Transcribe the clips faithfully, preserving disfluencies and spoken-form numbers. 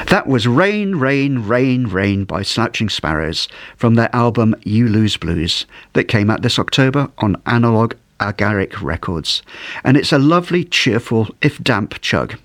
That was Rain, Rain, Rain, Rain by Slouching Sparrows from their album You Lose Blues that came out this October on Analog Agaric Records. And it's a lovely, cheerful, if damp chug.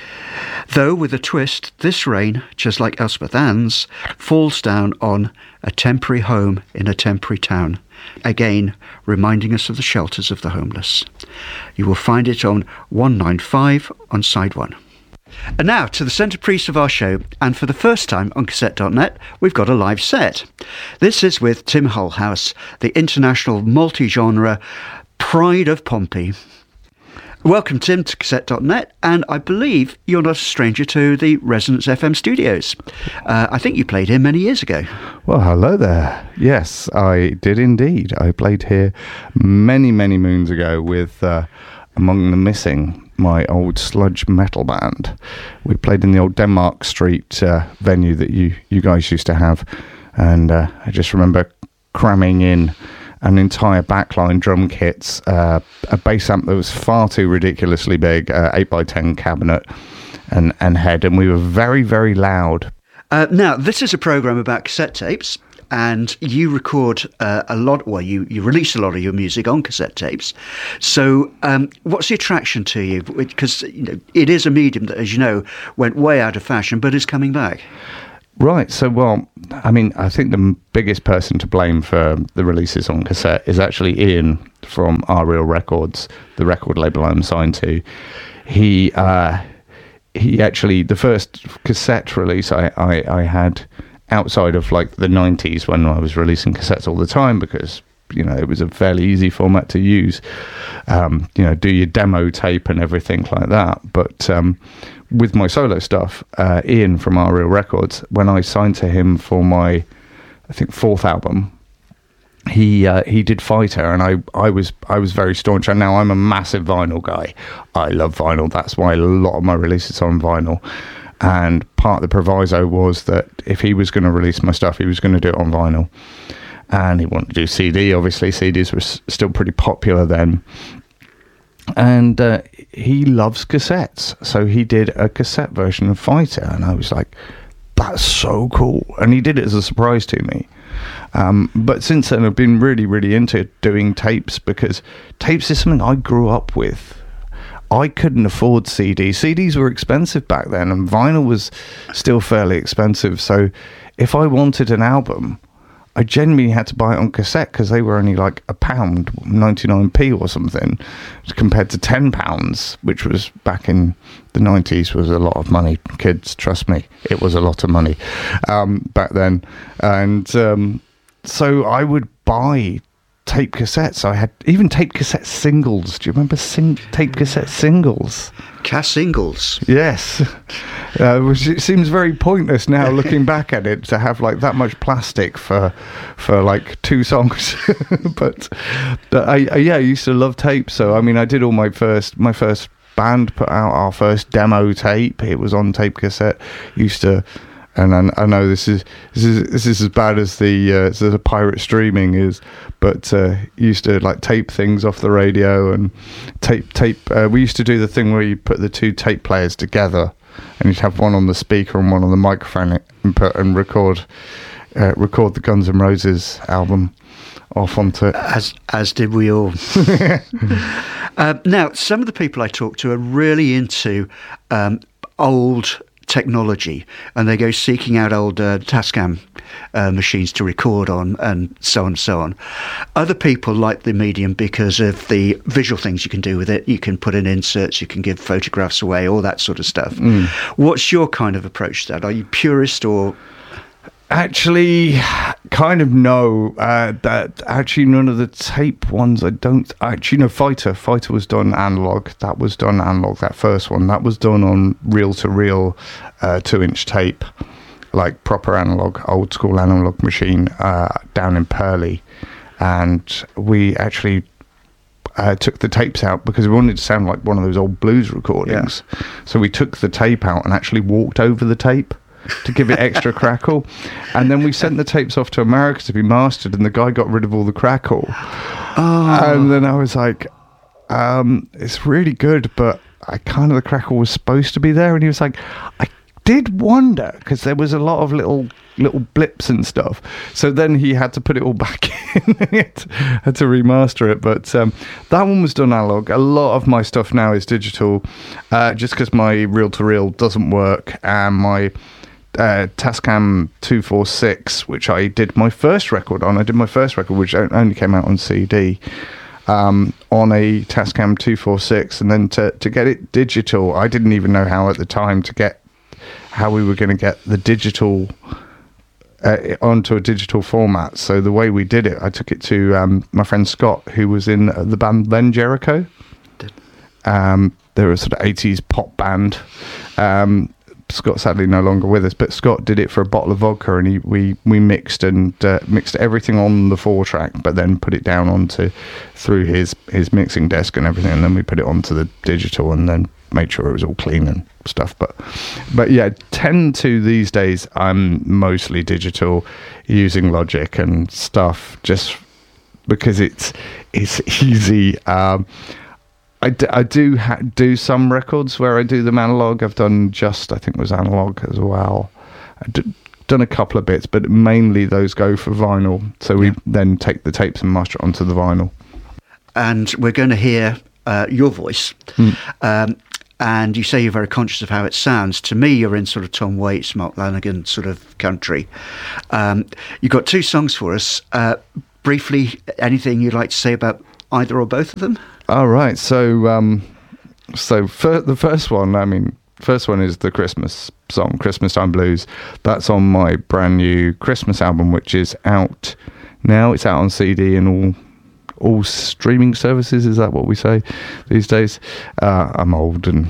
Though with a twist, this rain, just like Elspeth Ann's, falls down on a temporary home in a temporary town. Again, reminding us of the shelters of the homeless. You will find it on one ninety-five on side one. And now to the centrepiece of our show, and for the first time on cassette dot net, we've got a live set. This is with Tim Hullhouse, the international multi-genre pride of Pompey. Welcome, Tim, to cassette dot net, and I believe you're not a stranger to the Resonance F M studios. Uh, I think you played here many years ago. Well, hello there. Yes, I did indeed. I played here many, many moons ago with uh, Among the Missing, my old sludge metal band. We played in the old Denmark Street uh, venue that you, you guys used to have, and uh, I just remember cramming in an entire backline drum kits, uh, a bass amp that was far too ridiculously big, uh, eight by ten cabinet and, and head, and we were very, very loud. Uh, now, this is a programme about cassette tapes, and you record uh, a lot, well, you, you release a lot of your music on cassette tapes. So um, what's the attraction to you? Because you know, it is a medium that, as you know, went way out of fashion, but is coming back. Right, so, well, I mean, I think the biggest person to blame for the releases on cassette is actually Ian from Our Real Records, the record label I'm signed to. He uh, he actually, the first cassette release I, I, I had outside of, like, the nineties when I was releasing cassettes all the time because, you know, it was a fairly easy format to use, um, you know, do your demo tape and everything like that. But um, with my solo stuff, uh, Ian from Our Real Records, when I signed to him for my, I think, fourth album, he uh, he did Fighter, and I, I was I was very staunch. And now I'm a massive vinyl guy. I love vinyl. That's why a lot of my releases are on vinyl. And part of the proviso was that if he was going to release my stuff, he was going to do it on vinyl. And he wanted to do C D. Obviously, C Ds were s- still pretty popular then. And uh, he loves cassettes. So he did a cassette version of Fighter. And I was like, that's so cool. And he did it as a surprise to me. Um, but since then, I've been really, really into doing tapes because tapes is something I grew up with. I couldn't afford C Ds. C Ds were expensive back then, and vinyl was still fairly expensive. So if I wanted an album, I genuinely had to buy it on cassette because they were only like a pound, ninety-nine p or something, compared to ten pounds, which was back in the nineties was a lot of money. Kids, trust me, it was a lot of money um, back then. And um, so I would buy tape cassettes. I had even tape cassette singles. Do you remember sing- tape cassette singles? Cass singles. Yes. Uh, which it seems very pointless now looking back at it to have like that much plastic for for like two songs. but but I, I yeah I used to love tapes. So I mean I did all my first my first band put out our first demo tape. It was on tape cassette. Used to. And I, I know this is this is this is as bad as the uh, as the pirate streaming is, but uh, used to like tape things off the radio and tape tape. Uh, we used to do the thing where you put the two tape players together, and you'd have one on the speaker and one on the microphone, and put and record uh, record the Guns N' Roses album off onto it. As as did we all. uh, now, some of the people I talk to are really into um, old technology, and they go seeking out old uh, Tascam uh, machines to record on, and so on and so on. Other people like the medium because of the visual things you can do with it. You can put in inserts, you can give photographs away, all that sort of stuff. Mm. What's your kind of approach to that? Are you purist or... Actually, kind of no. Uh, that actually none of the tape ones. I don't actually know. Fighter, Fighter was done analog. That was done analog. That first one, that was done on reel to reel, uh, two inch tape, like proper analog, old school analog machine uh, down in Purley, and we actually uh, took the tapes out because we wanted to sound like one of those old blues recordings. Yeah. So we took the tape out and actually walked over the tape to give it extra crackle, and then we sent the tapes off to America to be mastered, and the guy got rid of all the crackle. Oh. And then I was like, um, it's really good, but I kind of the crackle was supposed to be there, and he was like, I did wonder, because there was a lot of little little blips and stuff. So then he had to put it all back in and he had to, had to remaster it. But um, that one was done analog. A lot of my stuff now is digital, uh, just because my reel-to-reel doesn't work, and my uh, Tascam two forty-six, which I did my first record on. I did my first record, which only came out on C D, um, on a Tascam two forty-six, and then to, to get it digital, I didn't even know how at the time to get, how we were going to get the digital Uh, onto a digital format. So the way we did it, I took it to um, my friend Scott, who was in uh, the band Then Jericho. Um, they were a sort of eighties pop band. Um, Scott's sadly no longer with us, but Scott did it for a bottle of vodka, and he, we we mixed and uh, mixed everything on the four track, but then put it down onto through his his mixing desk and everything, and then we put it onto the digital, and then made sure it was all clean and stuff. But but yeah, tend to these days I'm mostly digital, using Logic and stuff, just because it's it's easy. Um, I, d- I do ha- do some records where I do them analog. I've done Just, I think it was analog as well. I've d- done a couple of bits, but mainly those go for vinyl. So we yeah. then take the tapes and master it onto the vinyl. And we're going to hear uh, your voice. Hmm. Um, and you say you're very conscious of how it sounds. To me, you're in sort of Tom Waits, Mark Lanegan sort of country. Um, you've got two songs for us. Uh, briefly, anything you'd like to say about either or both of them? All right. So, um, so for the first one, I mean, first one is the Christmas song, Christmas Time Blues. That's on my brand new Christmas album, which is out now. It's out on C D and all all streaming services. Is that what we say these days? Uh, I'm old and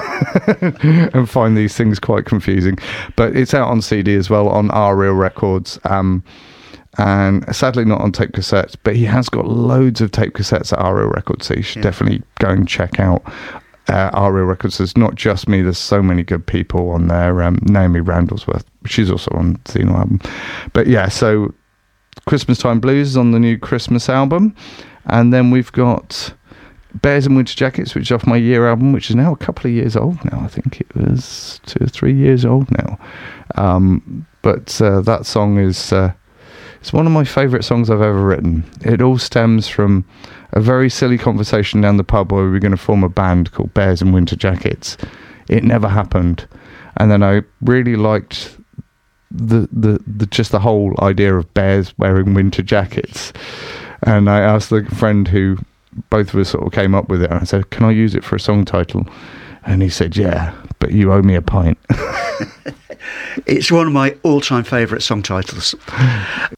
and find these things quite confusing. But it's out on C D as well on Our Real Records. Um, and sadly not on tape cassettes, but he has got loads of tape cassettes at Our Real Records, so you should yeah. definitely go and check out uh, Our Real Records. There's not just me, there's so many good people on there. um, Naomi Randallsworth, she's also on the Xeno album. But yeah, so Christmas Time Blues is on the new Christmas album, and then we've got Bears in Winter Jackets, which is off my Year album, which is now a couple of years old now. I think it was two or three years old now. Um, but uh, that song is uh, it's one of my favourite songs I've ever written. It all stems from a very silly conversation down the pub where we were going to form a band called Bears in Winter Jackets. It never happened. And then I really liked the, the, the just the whole idea of bears wearing winter jackets. And I asked the friend who both of us sort of came up with it, and I said, can I use it for a song title? And he said, yeah, but you owe me a pint. It's one of my all-time favourite song titles.